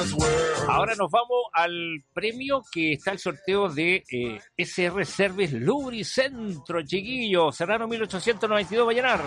Ahora nos vamos al premio que está el sorteo de SR Service Lubricentro, chiquillos. Serrano 1892, va a llenar.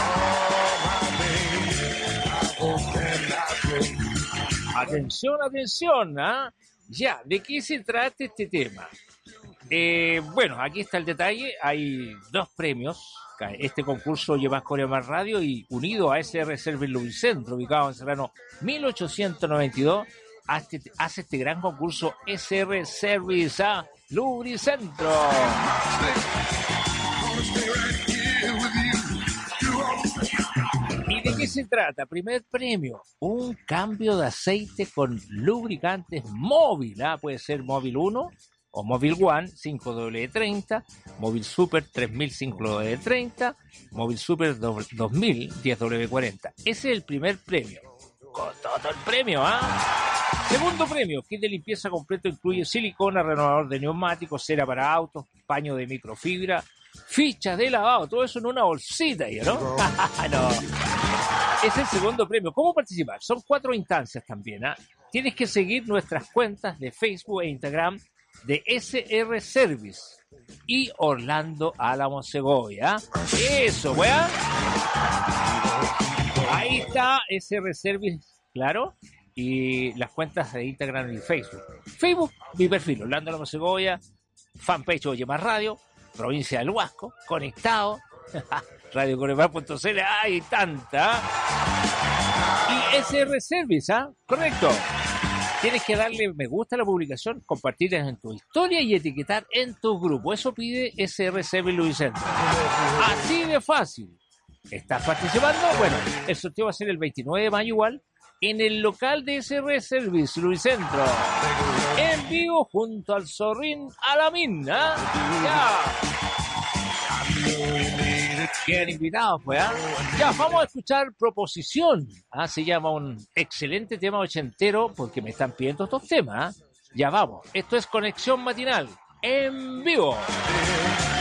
Atención, atención, ¿ah? Ya, ¿de qué se trata este tema? Bueno, aquí está el detalle. Hay dos premios. Este concurso lleva Corea Más Radio y unido a SR Service Lubricentro, ubicado en Serrano 1892, hace este gran concurso SR Service Lubricentro. ¿Y de qué se trata? Primer premio, un cambio de aceite con lubricantes móvil. Puede ser móvil 1 o móvil One 5W30, móvil Super 3000 5W30, móvil Super 2000 10W40. Ese es el primer premio. Con todo el premio, Segundo premio, kit de limpieza completo, incluye silicona, renovador de neumáticos, cera para autos, paño de microfibra, fichas de lavado, todo eso en una bolsita, ¿no? No. Es el segundo premio. ¿Cómo participar? Son 4 instancias también, Tienes que seguir nuestras cuentas de Facebook e Instagram de SR Service y Orlando Álamo Segovia. Eso, weá. Ahí está SR Service, claro, y las cuentas de Instagram y Facebook. Facebook, mi perfil, Orlando Álamo Segovia, fanpage Oye Más Radio, provincia del Huasco, conectado, radiocoremar.cl, hay tanta. Y SR Service, correcto. Tienes que darle me gusta a la publicación, compartirla en tu historia y etiquetar en tu grupo. Eso pide SR Service Lubricentro. Así de fácil. ¿Estás participando? Bueno, el sorteo va a ser el 29 de mayo igual, en el local de SR Service Lubricentro. En vivo junto al Zorrín Alamín, Ya. Quedan invitados, pues, Ya, vamos a escuchar Proposición. Se llama un excelente tema ochentero, porque me están pidiendo estos temas. Ya vamos. Esto es Conexión Matinal, en vivo.